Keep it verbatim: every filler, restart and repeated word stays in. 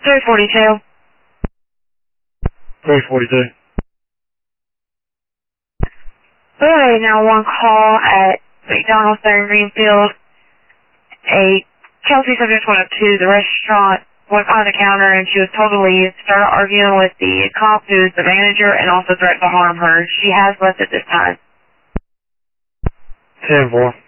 three forty-two. three forty-two. We have a nine one one call at McDonald's there in Greenfield. A Kelsey subject went up to the restaurant, went behind the counter, and she was told to leave, started arguing with the cop who's the manager, and also threatened to harm her. She has left at this time. ten four.